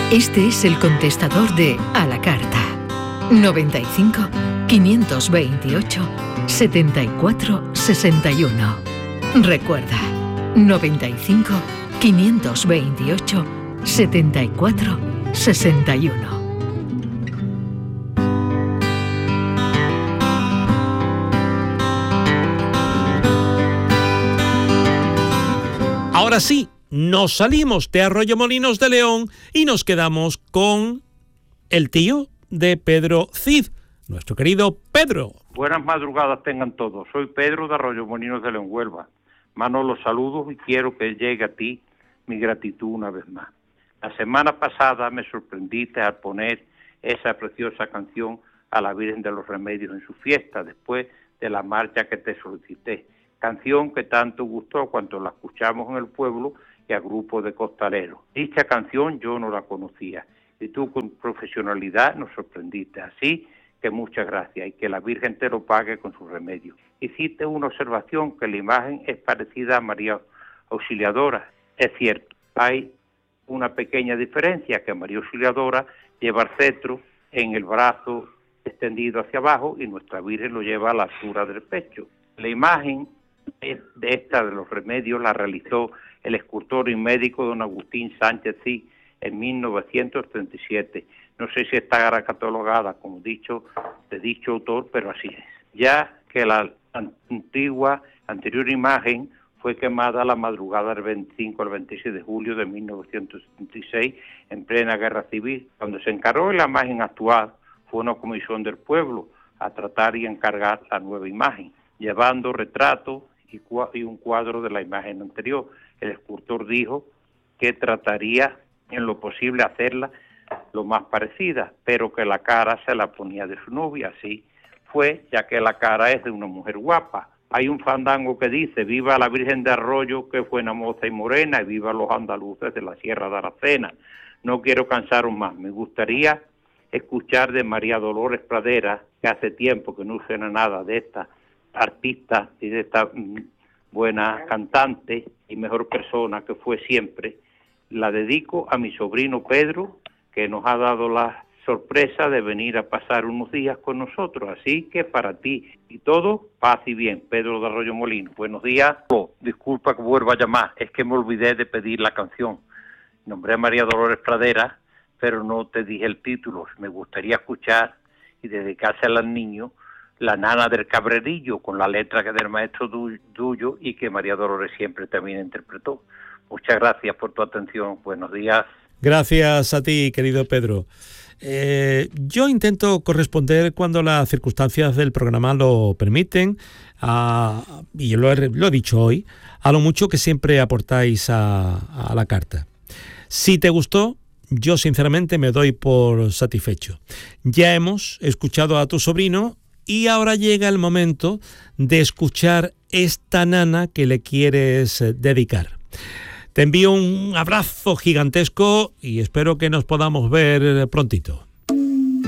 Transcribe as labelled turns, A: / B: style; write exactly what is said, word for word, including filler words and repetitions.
A: Este es el contestador de A la Carta. noventa y cinco, quinientos veintiocho, setenta y cuatro, sesenta y uno. Recuerda, noventa y cinco, quinientos veintiocho, setenta y cuatro, sesenta y uno.
B: Ahora sí, nos salimos de Arroyomolinos de León y nos quedamos con el tío de Pedro Cid, nuestro querido Pedro.
C: Buenas madrugadas tengan todos. Soy Pedro de Arroyomolinos de León, Huelva. Manolo, saludos y quiero que llegue a ti mi gratitud una vez más. La semana pasada me sorprendiste al poner esa preciosa canción a la Virgen de los Remedios en su fiesta, después de la marcha que te solicité. Canción que tanto gustó cuando la escuchamos en el pueblo y a grupos de costaleros. Dicha canción yo no la conocía y tú con profesionalidad nos sorprendiste. Así que muchas gracias y que la Virgen te lo pague con su remedio. Hiciste una observación que la imagen es parecida a María Auxiliadora. Es cierto, hay una pequeña diferencia, que María Auxiliadora lleva el cetro en el brazo extendido hacia abajo y nuestra Virgen lo lleva a la altura del pecho. La imagen de esta de los remedios la realizó el escultor y médico don Agustín Sánchez Cid en mil novecientos treinta y siete. No sé si está catalogada como dicho de dicho autor, pero así es. Ya que la antigua, anterior imagen fue quemada la madrugada del veinticinco al veintiséis de julio de mil novecientos setenta y seis en plena guerra civil. Cuando se encargó la imagen actual fue una comisión del pueblo a tratar y encargar la nueva imagen, llevando retratos y, y un cuadro de la imagen anterior. El escultor dijo que trataría en lo posible hacerla lo más parecida, pero que la cara se la ponía de su novia. Así fue, ya que la cara es de una mujer guapa. Hay un fandango que dice: viva la Virgen de Arroyo, que fue una moza y morena, y viva los andaluces de la Sierra de Aracena. No quiero cansaros más, me gustaría escuchar de María Dolores Pradera, que hace tiempo que no suena nada de esta artista y de esta mm, buena cantante y mejor persona que fue siempre. La dedico a mi sobrino Pedro, que nos ha dado la sorpresa de venir a pasar unos días con nosotros. Así que para ti y todo, paz y bien. Pedro de Arroyomolinos, buenos días. Oh, disculpa que vuelva a llamar, es que me olvidé de pedir la canción. Nombré a María Dolores Pradera, pero no te dije el título. Me gustaría escuchar y dedicársela al niño La Nana del Cabrerillo, con la letra que del maestro tuyo y que María Dolores siempre también interpretó. Muchas gracias por tu atención. Buenos días.
B: Gracias a ti, querido Pedro. Eh, yo intento corresponder cuando las circunstancias del programa lo permiten, a, y yo lo he, lo he dicho hoy, a lo mucho que siempre aportáis a, a la carta. Si te gustó, yo sinceramente me doy por satisfecho. Ya hemos escuchado a tu sobrino y ahora llega el momento de escuchar esta nana que le quieres dedicar. Te envío un abrazo gigantesco y espero que nos podamos ver prontito.